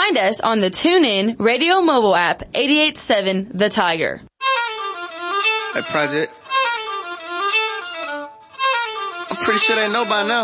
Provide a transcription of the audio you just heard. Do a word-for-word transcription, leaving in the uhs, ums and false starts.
Find us on the TuneIn Radio mobile app, eighty-eight point seven The Tiger. Hey, Project. I'm pretty sure they know by now.